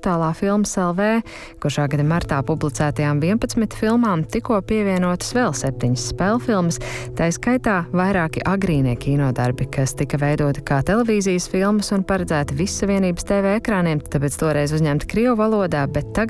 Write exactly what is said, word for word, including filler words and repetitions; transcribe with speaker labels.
Speaker 1: portālā Filmas L V, kur šā gada martā publicētajām vienpadsmit filmām tikko pievienotas vēl septiņas spēļu filmas, tā skaitā vairāki agrīnie kinodarbi, kas tika veidoti kā televīzijas filmas un paredzēti Vissavienības T V ekrāniem, tāpēc toreiz uzņemti krievu valodā, bet tagad